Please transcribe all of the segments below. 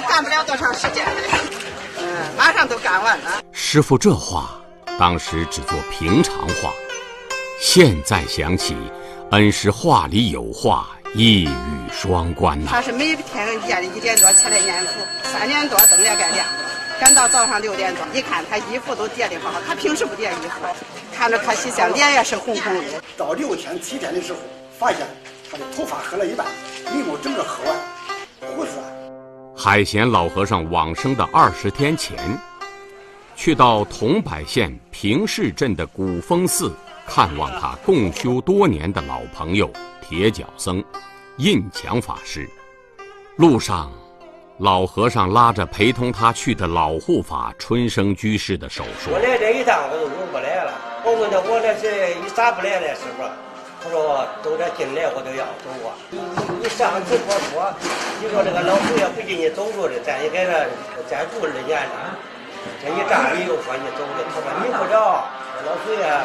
干不了多长时间了，马上都干完了。 师傅这话当时只做平常话，现在想起，恩师话里有话，一语双关呐。 他是每天夜里1点多起来念佛，3点多灯也该亮了，赶到早上6点多，一看他衣服都叠得好，他平时不叠衣服，看着可喜相，脸也是红红的。 到6天7天的时候，发现他的头发黑了一半，眉毛整个黑完，胡子。 海贤老和尚往生的20天前，去到桐柏县平市镇的古峰寺看望他共修多年的老朋友铁脚僧印强法师。路上，老和尚拉着陪同他去的老护法春生居士的手说：“ 我来这一趟我就不来了。我问他我这是你咋不来了，师傅？他说都这进来我都要走啊。你上次说，你说这个老祖爷不进你走路的，咱也给他再住2年了。这一站你又说你走的，他说你不着，老祖爷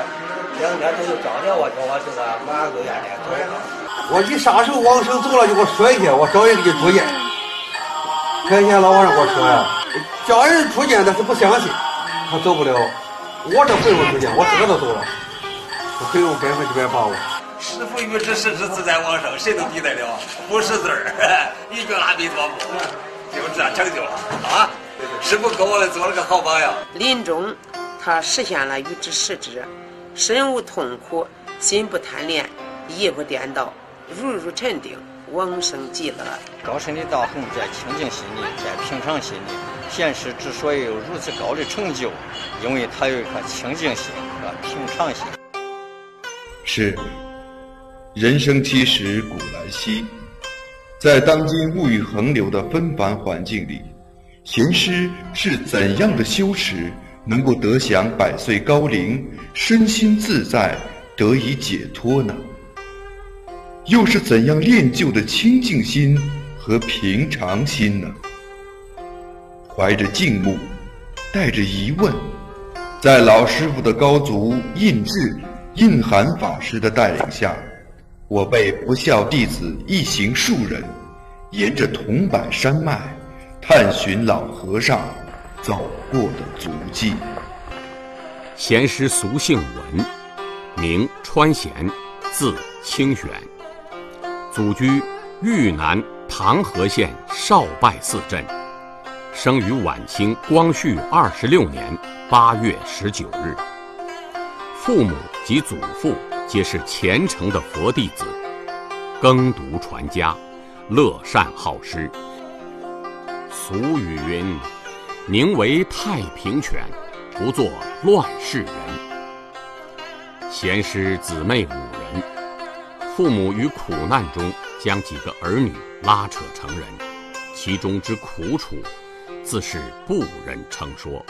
2天都有招了我，叫我这个马上就愿来走。 我一啥时候往生走了就给我说一下，我找人给你出见。开前老和尚给我说呀，叫人出见他是不相信，他走不了。我这不用出见，我自个都走了，我可以用100%把握。 师父欲知时至自在往生，谁都抵得了，不识字儿，一句阿弥陀佛，就这样成就了啊！师父给我做了个好榜样。 临终，他实现了欲知时至，身无痛苦，心不贪恋，意不颠倒，如沉定，往生极乐。 高深的道行在清净心里，在平常心里。贤师之所以有如此高的成就，因为他有一颗清净心和平常心。 是。人生其实古来稀，在当今物欲横流的纷繁环境里，贤师是怎样的修持能够得享100岁高龄，身心自在，得以解脱呢？又是怎样练就的清净心和平常心呢？怀着敬慕，带着疑问，在老师傅的高足印智、印涵法师的带领下，我辈不孝弟子一行数人，沿着桐柏山脉，探寻老和尚走过的足迹。 贤师俗姓文，名川贤，字清玄，祖居豫南唐河县少拜寺镇，生于晚清光绪26年8月19日。父母及祖父皆是虔诚的佛弟子，耕读传家，乐善好施。俗语云：“宁为太平犬，不做乱世人。”贤师姊妹5人，父母于苦难中将几个儿女拉扯成人，其中之苦楚，自是不忍称说。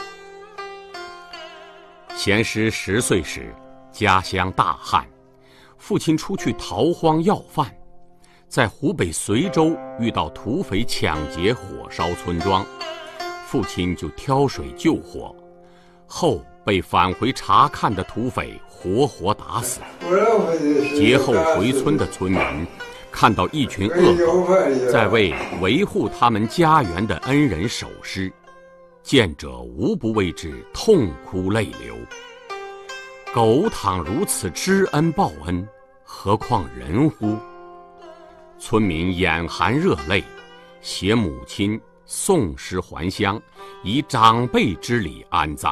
贤师10岁时，家乡大旱，父亲出去逃荒要饭，在湖北随州遇到土匪抢劫火烧村庄，父亲就挑水救火，后被返回查看的土匪活活打死。劫后回村的村民看到一群恶狗在为维护他们家园的恩人守尸，见者无不为之痛哭泪流。狗倘如此知恩报恩，何况人乎？村民眼含热泪，携母亲送尸还乡，以长辈之礼安葬。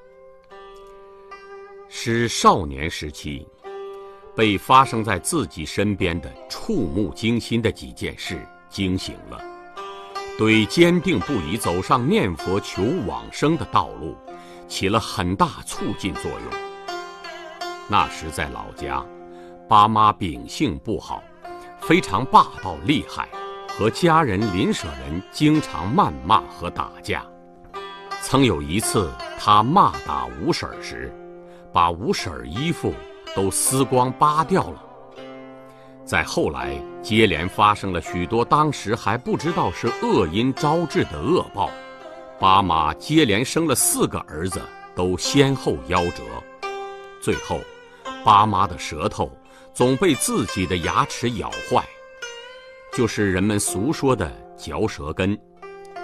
使少年时期被发生在自己身边的触目惊心的几件事惊醒了，对坚定不移走上念佛求往生的道路起了很大促进作用。那时在老家，爸妈秉性不好，非常霸道厉害，和家人邻舍人经常谩骂和打架。曾有一次他骂打五婶时，把五婶衣服都撕光扒掉了。再后来接连发生了许多当时还不知道是恶因招致的恶报，爸妈接连生了4个儿子，都先后夭折。最后爸妈的舌头总被自己的牙齿咬坏，就是人们俗说的嚼舌根。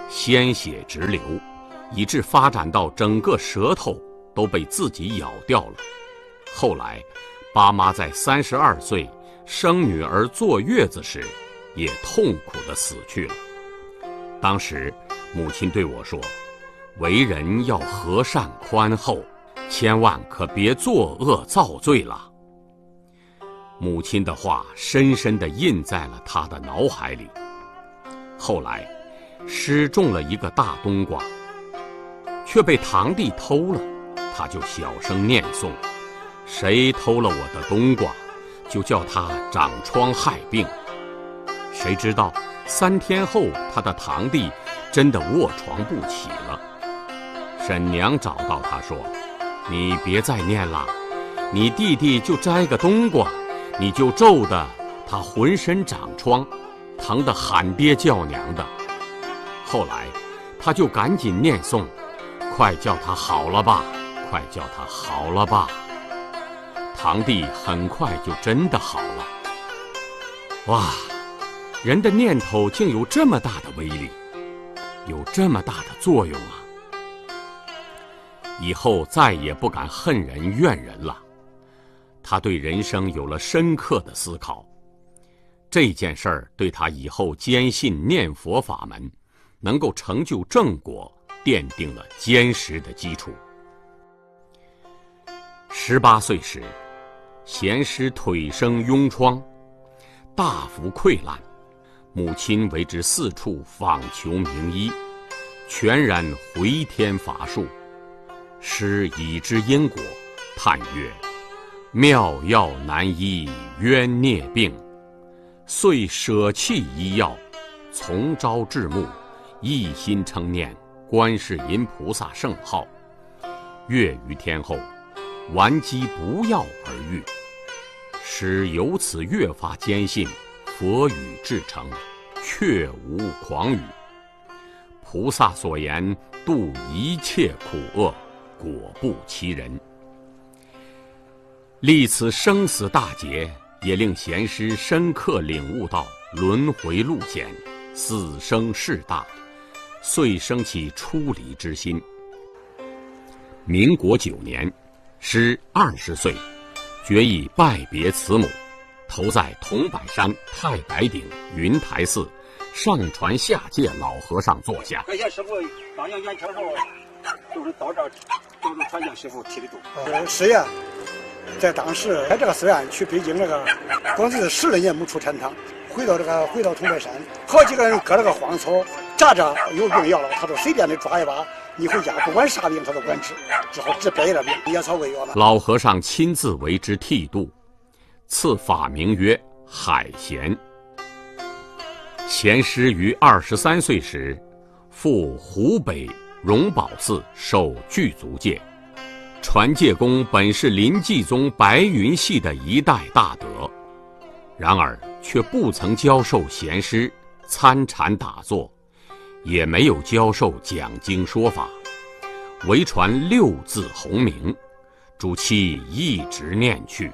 鲜血直流，以致发展到整个舌头都被自己咬掉了。后来巴妈在32岁生女儿坐月子时，也痛苦地死去了。当时母亲对我说，为人要和善宽厚，千万可别作恶造罪了。母亲的话深深地印在了他的脑海里。后来师种了一个大冬瓜，却被堂弟偷了，他就小声念诵，谁偷了我的冬瓜，就叫他长疮害病。谁知道3天后，他的堂弟真的卧床不起了。婶娘找到他说，你别再念了，你弟弟就摘个冬瓜，你就咒得他浑身长疮，疼得喊爹叫娘的。后来他就赶紧念诵，快叫他好了吧，快叫他好了吧。堂弟很快就真的好了。哇，人的念头竟有这么大的威力，有这么大的作用啊！以后再也不敢恨人怨人了。他对人生有了深刻的思考，这件事儿对他以后坚信念佛法门能够成就正果奠定了坚实的基础。18岁时，贤师腿生痈疮，大幅溃烂，母亲为之四处访求名医，全然回天乏术。师已知因果，叹曰：妙药难医冤孽病，遂舍弃医药，从朝至暮，一心称念观世音菩萨圣号。月余天后，顽疾不药而愈。师由此越发坚信佛语至诚，确无诳语。菩萨所言度一切苦厄，果不其人。历此生死大劫，也令贤师深刻领悟到轮回路险，死生事大，遂生起出离之心。民国9年，师20岁，决意拜别慈母，投在桐柏山太白顶云台寺，上传下界老和尚座下。 感谢师傅当年年轻时候都是到这儿，都是传讲师傅提的住。师爷在当时开这个寺院去北京那个，光是12年没出禅堂，回到桐柏山，好几个人割了个荒草，扎着有病要了，他都随便的抓一把，你回家不管啥病他都管治，只好治别的病，野草为药嘛。 老和尚亲自为之剃度，赐法名曰海贤。贤师于23岁时，赴湖北荣宝寺受具足戒。传戒公本是临济宗白云系的一代大德，然而却不曾教授贤师参禅打坐，也没有教授讲经说法，唯传6字洪名，主其一直念去。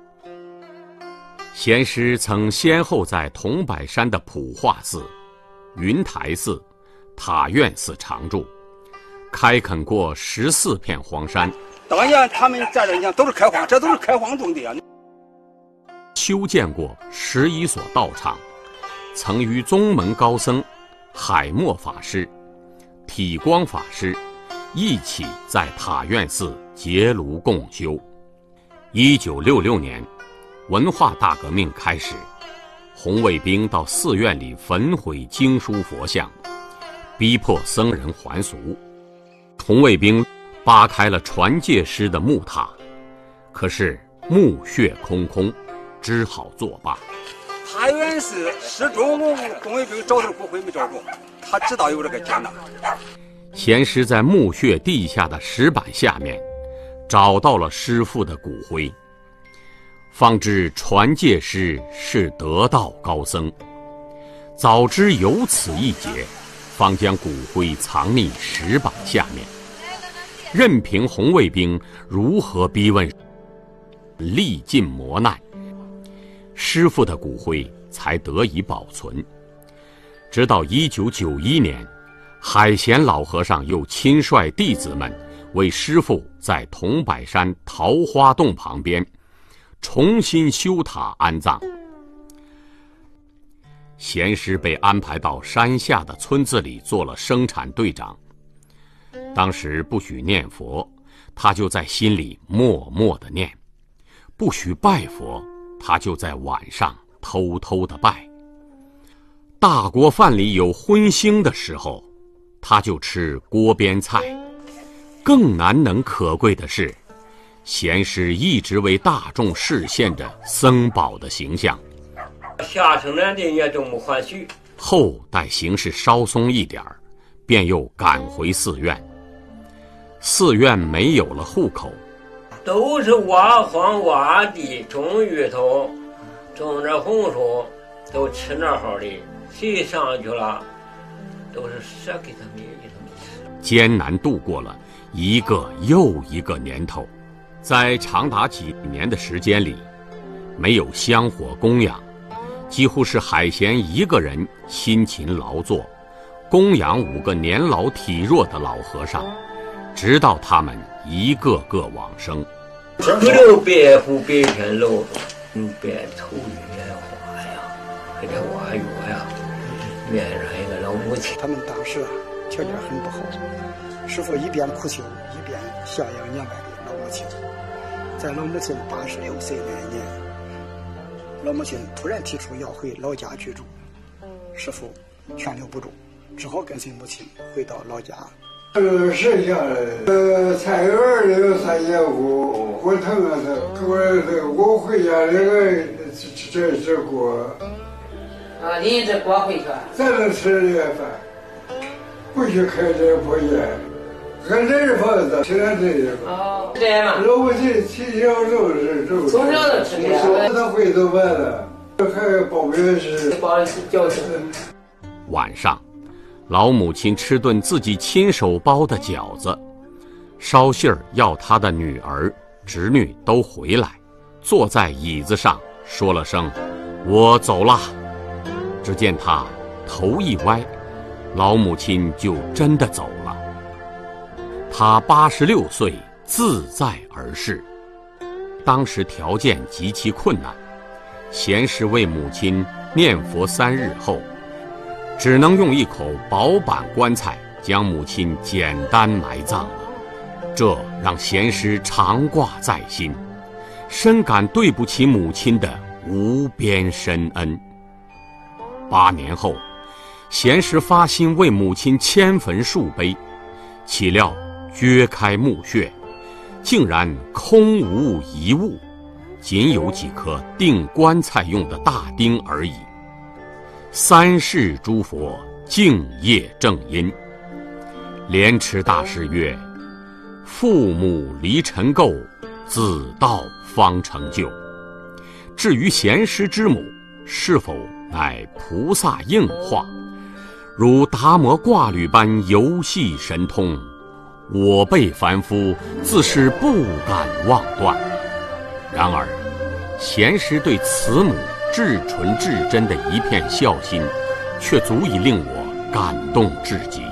贤师曾先后在桐柏山的普化寺、云台寺、塔院寺常住，开垦过14片荒山。 当年他们在这，你看都是开荒，这都是开荒种地啊。 修建过11所道场，曾与宗门高僧海默法师、体光法师一起在塔院寺结庐共修。1966年，文化大革命开始，红卫兵到寺院里焚毁经书佛像，逼迫僧人还俗。红卫兵扒开了传戒师的木塔，可是墓穴空空，只好作罢。 塔院寺始终红卫兵找着骨灰没找着，他知道有这个劫难。 贤师在墓穴地下的石板下面找到了师父的骨灰，方知传戒师是得道高僧。早知有此一劫，方将骨灰藏匿石板下面，任凭红卫兵如何逼问，历尽磨难，师父的骨灰才得以保存。直到1991年， 海贤老和尚又亲率弟子们为师父在桐柏山桃花洞旁边重新修塔安葬。贤师被安排到山下的村子里做了生产队长。当时不许念佛，他就在心里默默地念；不许拜佛，他就在晚上偷偷地拜。大锅饭里有荤腥的时候，他就吃锅边菜。更难能可贵的是，贤师一直为大众示现着僧宝的形象。 下生来的也都没还许。 后待形势稍松一点，便又赶回寺院。寺院没有了户口， 都是挖荒挖地，种芋头，种着红薯，都吃那好的。谁上去了，都是舍给他们吃。 艰难度过了一个又一个年头，在长达几年的时间里，没有香火供养，几乎是海贤一个人辛勤劳作，供养5个年老体弱的老和尚，直到他们一个个往生。 不留白虎白天露，白头月花呀，还得挖月呀，面上一个老母亲。 他们当时条件很不好，师父一边苦求，一边孝养年迈的老母亲。在老母亲86岁那一年，老母亲突然提出要回老家居住，师父劝留不住，只好跟随母亲回到老家。 剩下的菜园里有3间屋，火腾啊我回家这个这锅。 啊，拎着锅回去。 咱能吃这个饭，不许开这破烟，俺这是房子吃点这个。 哦，这样嘛。 老母亲从小就是这个。 从小就吃这个。 他会做饭的，还包面是。 包饺子。 晚上，老母亲吃顿自己亲手包的饺子，捎信儿要她的女儿、侄女都回来，坐在椅子上说了声“我走了”。只见他头一歪，老母亲就真的走了。他86岁，自在而逝。当时条件极其困难，贤师为母亲念佛3日后，只能用一口薄板棺材将母亲简单埋葬了。这让贤师常挂在心，深感对不起母亲的无边深恩。8年后，贤师发心为母亲迁坟树碑，岂料掘开墓穴，竟然空无一物，仅有几颗钉棺材用的大钉而已。3世诸佛敬业正因。莲池大师曰：“父母离尘垢，子道方成就。”至于贤师之母是否乃菩萨应化，如达摩挂履般游戏神通，我辈凡夫自是不敢妄断。然而，贤师对慈母至纯至真的一片孝心，却足以令我感动至极。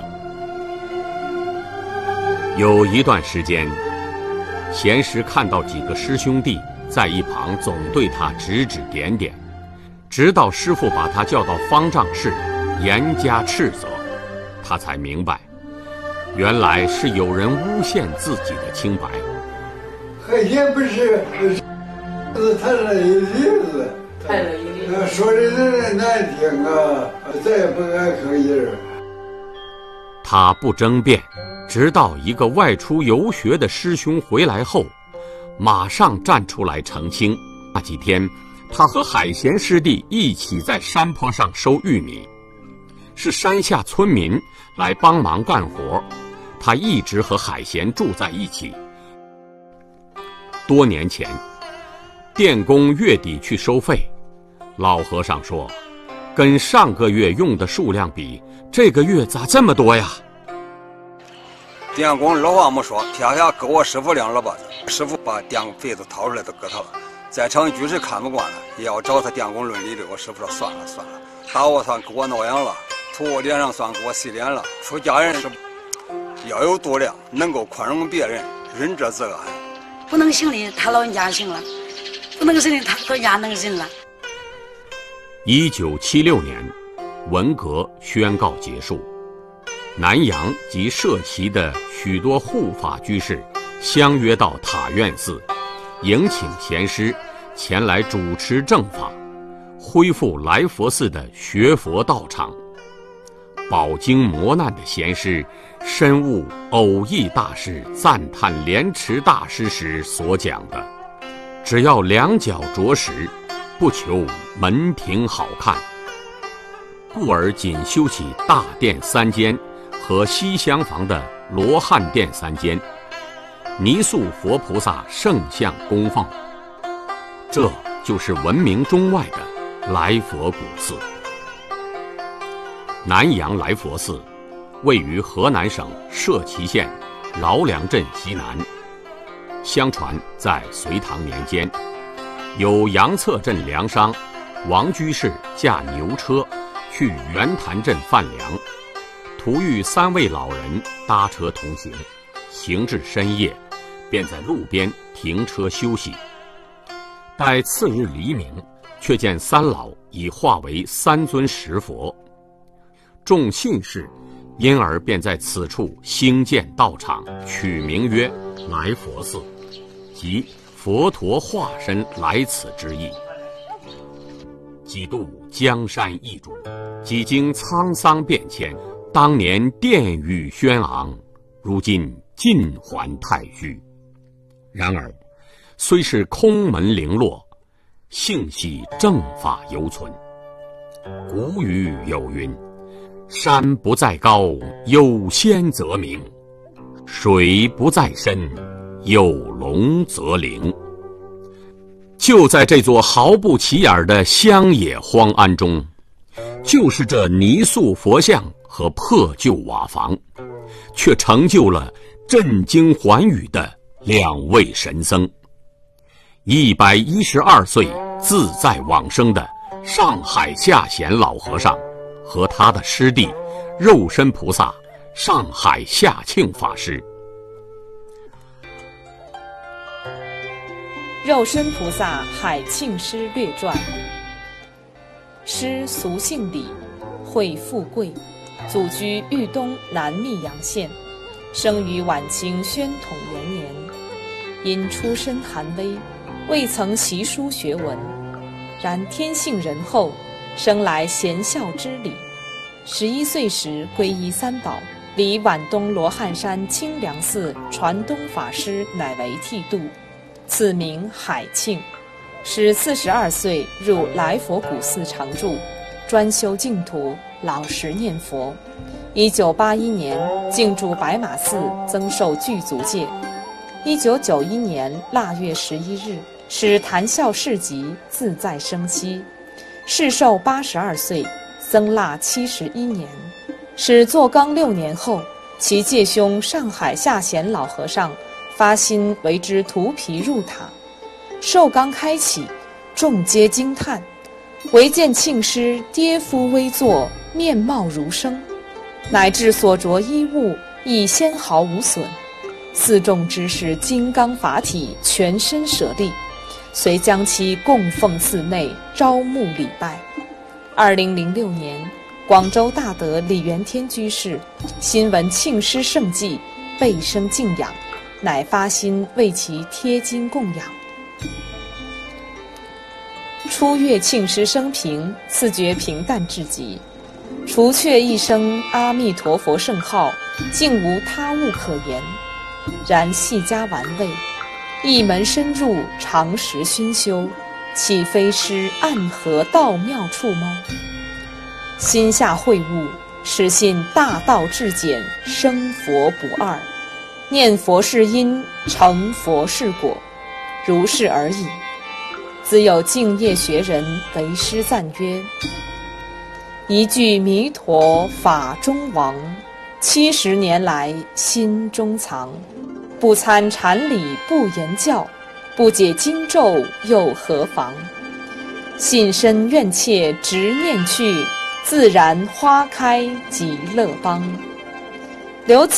有一段时间，贤师看到几个师兄弟在一旁总对他指指点点，直到师父把他叫到方丈室，严加斥责，他才明白，原来是有人诬陷自己的清白。 海贤不是谈了一例子，说的人难听啊，再也不敢吭音。 他不争辩，直到一个外出游学的师兄回来后，马上站出来澄清。那几天，他和海贤师弟一起在山坡上收玉米，是山下村民来帮忙干活，他一直和海贤住在一起。多年前，电工月底去收费，老和尚说，跟上个月用的数量比，这个月咋这么多呀？ 电工老话没说，天下给我师傅2老把子，师傅把电费都掏出来都给他了。在场居士看不惯了，也要找他电工论理的。我师傅说算了，打我算给我挠痒了， 从脸上算给我洗脸了。出家人是要有度量，能够宽容别人，仁者自安。 不能行的他老人家行了，不能行的他老人家能行了。 1976年，文革宣告结束，南阳及社旗的许多护法居士相约到塔院寺，迎请贤师前来主持正法，恢复来佛寺的学佛道场。饱经磨难的贤师深悟偶益大师赞叹莲池大师时所讲的：只要两脚着实，不求门庭好看，故而仅修起大殿3间和西厢房的罗汉殿3间，泥塑佛菩萨圣像供奉。这就是闻名中外的来佛古寺。南阳来佛寺位于河南省社旗县饶梁镇西南。相传在隋唐年间，有杨策镇粮商王居士驾牛车去袁潭镇贩粮，途遇3位老人搭车同行，行至深夜，便在路边停车休息。待次日黎明，却见3老已化为3尊石佛。众信士因而便在此处兴建道场，取名曰来佛寺，即佛陀化身来此之意。几度江山易主，几经沧桑变迁，当年殿宇轩昂，如今尽还太虚。然而虽是空门零落，幸喜正法犹存。古语有云：山不在高，有仙则名；水不在深，有龙则灵。就在这座毫不起眼的乡野荒庵中，就是这泥塑佛像和破旧瓦房，却成就了震惊寰宇的2位神僧：112岁自在往生的上海下贤老和尚和他的师弟肉身菩萨上海下庆法师。 肉身菩萨海庆师略传。师俗姓李，讳富贵，祖居豫东南密阳县，生于晚清宣统元年。因出身寒微，未曾习书学文，然天性仁厚，生来贤孝之礼。11岁时皈依3宝，离皖东罗汉山清凉寺传东法师乃为剃度，此名海庆。使42岁入来佛古寺常住，专修净土，老实念佛。1981年进驻白马寺，增受具足戒。1991年腊月11日，使谈笑市集自在生息，世寿82岁，僧腊71年。使坐纲6年后，其介兄上海下贤老和尚发心为之涂皮入塔。寿纲开启，众皆惊叹，唯见庆师跌夫微坐，面貌如生，乃至所着衣物亦纤毫无损。寺众知是金刚法体，全身舍利，遂将其供奉寺内，招募礼拜。2006年，广州大德李元天居士新闻庆师圣迹，倍生敬仰，乃发心为其贴金供养。初阅庆师生平，自觉平淡至极，除却一声阿弥陀佛圣号，竟无他物可言。然细加玩味，一门深入，常时熏修，岂非师暗合道妙处吗？心下会悟，始信大道至简，生佛不二，念佛是因，成佛是果，如是而已。自有敬业学人为师赞曰：一句弥陀法中王，70年来心中藏。不参禅理不言教，不解经咒又何妨？信深愿切直念去， 自然花开极乐邦。刘